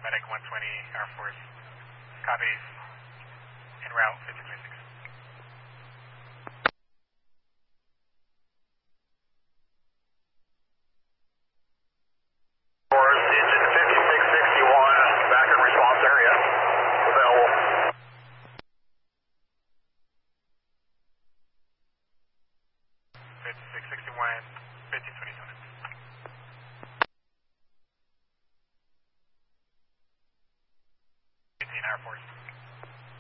Medic 120 Air Force. Copies. En route, 1560.